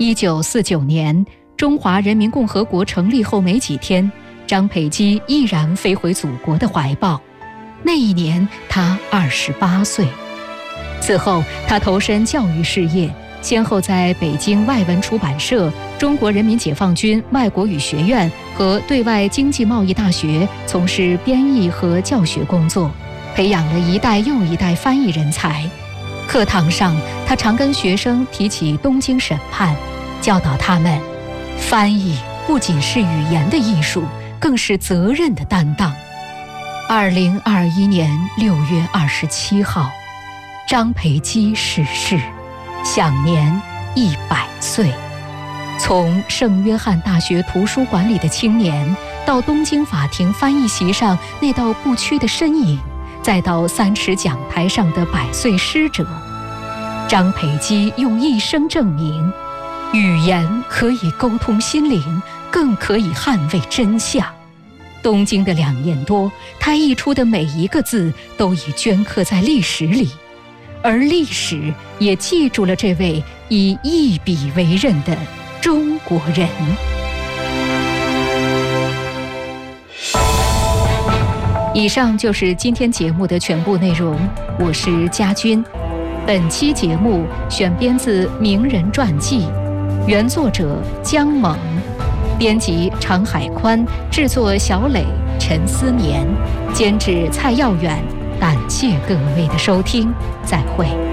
1949年，中华人民共和国成立后没几天，张培基毅然飞回祖国的怀抱。那一年他28岁。此后他投身教育事业，先后在北京外文出版社、中国人民解放军外国语学院和对外经济贸易大学从事编译和教学工作，培养了一代又一代翻译人才。课堂上，他常跟学生提起东京审判，教导他们，翻译不仅是语言的艺术，更是责任的担当。2021年6月27号，张培基逝世，享年100岁。从圣约翰大学图书馆里的青年，到东京法庭翻译席上那道不屈的身影，再到3尺讲台上的100岁师者，张培基用一生证明，语言可以沟通心灵，更可以捍卫真相。东京的2年多，他译出的每一个字都已镌刻在历史里，而历史也记住了这位以一笔为刃的中国人。以上就是今天节目的全部内容，我是佳君。本期节目选编自名人传记，原作者姜猛，编辑常海宽，制作小磊、陈思年，监制蔡耀远。感谢各位的收听，再会。